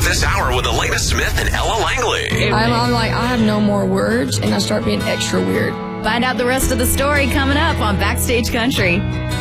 this hour with Elena Smith and Ella Langley. I'm like, I have no more words, and I start being extra weird. Find out the rest of the story coming up on Backstage Country.